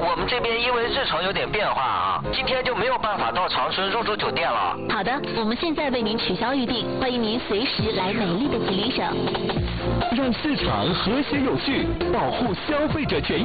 我们这边因为日程有点变化啊，今天就没有办法到长春入住酒店了。 好的，我们现在为您取消预订，欢迎您随时来美丽的吉林省。 让市场和谐有序，保护消费者权益。